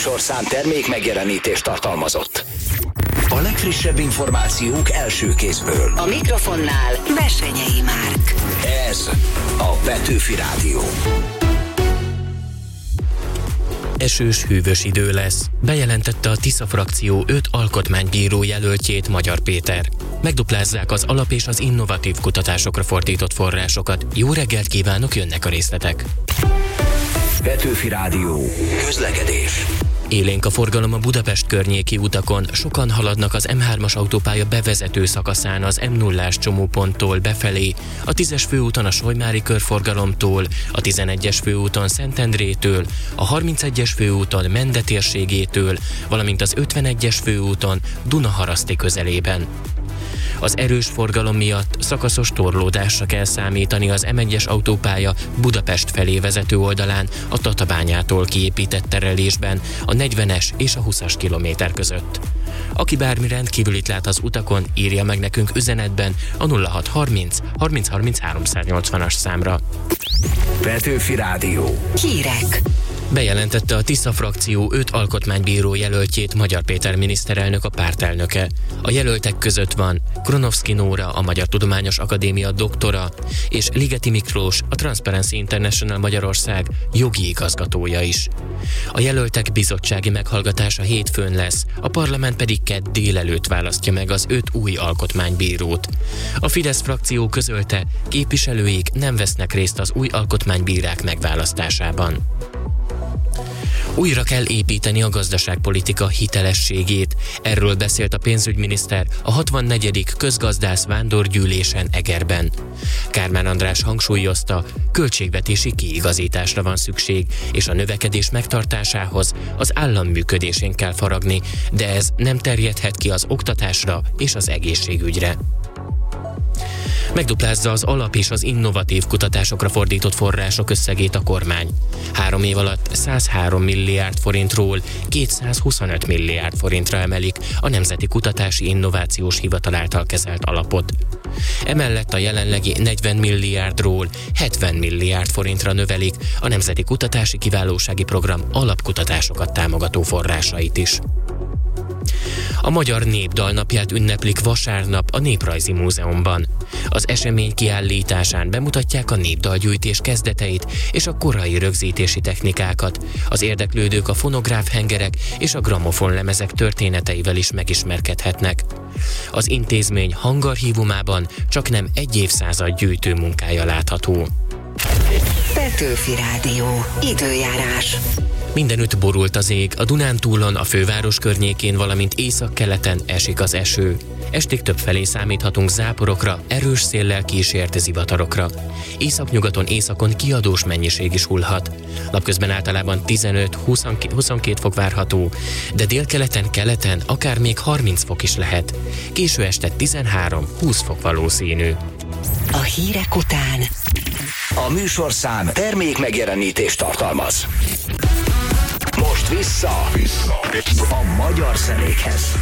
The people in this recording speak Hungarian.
műsorszám termék megjelenítést tartalmazott. A legfrissebb információk első kézből. A mikrofonnál Bessenyei Márk. Ez a Petőfi Rádió. Esős, hűvös idő lesz, bejelentette a Tisza frakció 5 alkotmánybíró jelöltjét Magyar Péter. Megduplázzák az alap és az innovatív kutatásokra fordított forrásokat. Jó reggelt kívánok, jönnek a részletek. Petőfi Rádió. Közlekedés. Élénk a forgalom a Budapest környéki utakon, sokan haladnak az M3-as autópálya bevezető szakaszán az M0-ás csomóponttól befelé, a 10-es főúton a Solymári körforgalomtól, a 11-es főúton Szentendrétől, a 31-es főúton Mende térségétől, valamint az 51-es főúton Dunaharaszti közelében. Az erős forgalom miatt szakaszos torlódásra kell számítani az M1-es autópálya Budapest felé vezető oldalán a Tatabányától kiépített terelésben a 40-es és a 20-as kilométer között. Aki bármi rendkívülit lát az utakon, írja meg nekünk üzenetben a 0630 30 30 380-as számra. Petőfi Rádió. Hírek. Bejelentette a Tisza frakció 5 alkotmánybíró jelöltjét Magyar Péter miniszterelnök, a pártelnöke. A jelöltek között van Kronovszky Nóra, a Magyar Tudományos Akadémia doktora, és Ligeti Miklós, a Transparency International Magyarország jogi igazgatója is. A jelöltek bizottsági meghallgatása hétfőn lesz, a parlament pedig kedd délelőtt választja meg az 5 új alkotmánybírót. A Fidesz frakció közölte, képviselőik nem vesznek részt az új alkotmánybírák megválasztásában. Újra kell építeni a gazdaságpolitika hitelességét. Erről beszélt a pénzügyminiszter a 64. közgazdász vándorgyűlésen Egerben. Kármán András hangsúlyozta, költségvetési kiigazításra van szükség, és a növekedés megtartásához az állam működésén kell faragni, de ez nem terjedhet ki az oktatásra és az egészségügyre. Megduplázza az alap és az innovatív kutatásokra fordított források összegét a kormány. 3 év alatt 103 milliárd forintról 225 milliárd forintra emelik a Nemzeti Kutatási Innovációs Hivatal által kezelt alapot. Emellett a jelenlegi 40 milliárdról 70 milliárd forintra növelik a Nemzeti Kutatási Kiválósági Program alapkutatásokat támogató forrásait is. A Magyar Népdal napját ünneplik vasárnap a Néprajzi Múzeumban. Az esemény kiállításán bemutatják a népdalgyűjtés kezdeteit és a korai rögzítési technikákat. Az érdeklődők a fonográf hengerek és a gramofonlemezek történeteivel is megismerkedhetnek. Az intézmény hangarchívumában csaknem 1 évszázad gyűjtő munkája látható. Petőfi Rádió. Időjárás. Mindenütt borult az ég, a Dunántúlon, a főváros környékén, valamint északkeleten esik az eső. Estig többfelé számíthatunk záporokra, erős széllel kísért zivatarokra. Északnyugaton, északon kiadós mennyiség is hullhat. Napközben általában 15-22 fok várható, de délkeleten, keleten akár még 30 fok is lehet. Késő este 13-20 fok valószínű. A hírek után A műsorszám termék megjelenítést tartalmaz. Most vissza a magyar zenékhez.